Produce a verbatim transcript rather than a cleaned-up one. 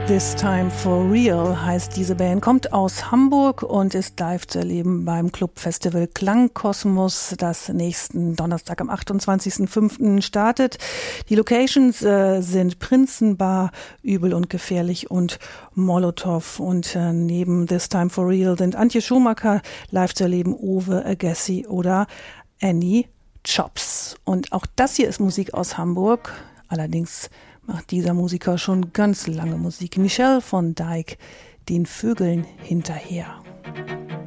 This Time for Real heißt diese Band, kommt aus Hamburg und ist live zu erleben beim Clubfestival Klangkosmos, das nächsten Donnerstag am achtundzwanzigsten fünften startet. Die Locations äh, sind Prinzenbar, Übel und Gefährlich und Molotow. Und äh, neben This Time for Real sind Antje Schumacher live zu erleben, Uwe Agassi oder Annie Chops. Und auch das hier ist Musik aus Hamburg, allerdings macht dieser Musiker schon ganz lange Musik. Michel von Dijk, den Vögeln hinterher.